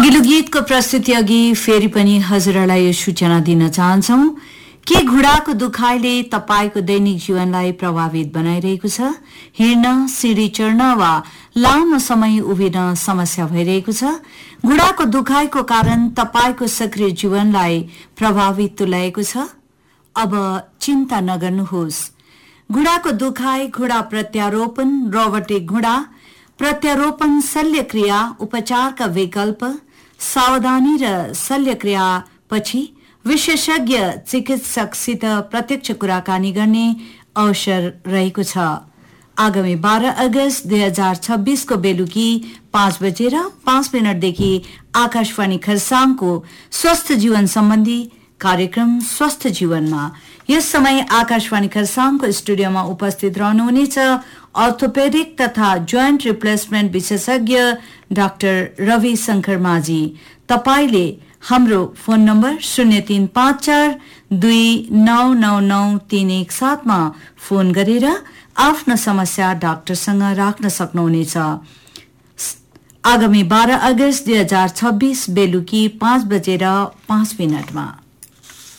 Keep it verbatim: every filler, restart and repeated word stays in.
अघिल्लो गीतको प्रस्तुति अघि फेरि पनि हजुरलाई यो सूचना दिन चाहन्छौ के घुँडाको दुखाइले तपाईको दैनिक जीवनलाई प्रभावित बनाइरहेको छ। हिँड्न, सिँढी चढ्न वा लामो समय उभिन समस्या भइरहेको छ। घुँडाको दुखाइको कारण तपाईको सक्रिय जीवनलाई प्रभावित तुल्याएको छ। अब चिन्ता नगर्नुहोस्। घुँडाको दुखाइ, घुँडा प्रत्यारोपण, रोबोटिक घुँडा प्रत्यारोपण, शल्यक्रिया, उपचारका विकल्प, सावधानी र शल्यक्रिया पछि विशेषज्ञ चिकित्सकसित प्रत्यक्ष कुराकानी गर्ने अवसर रहेको छ। आगामी बाह्र अगस्त दुई हजार छब्बीस को बेलुकी पाँच बजेर पाँच मिनटदेखि आकाशवाणी खरसाङको स्वस्थ जीवन सम्बन्धी कार्यक्रम स्वस्थ जीवनमा यस समय आकाशवाणी खरसाङको स्टुडियोमा उपस्थित रहनुहुनेछ अर्थोपेडिक तथा जोइन्ट रिप्लेसमेन्ट विशेषज्ञ डाक्टर रवि शंकर माझी। तपाईले हाम्रो फोन नम्बर शून्य तीन पाँच चार दुई नौ नौ नौ तीन एक सात मा फोन गरेर आफ्नो समस्या डाक्टरसँग राख्न सक्नुहुनेछ। आगामी बाह्र अगस्त दुई हजार छब्बीस बेलुकी पाँच बजेर पाँच मिनटमा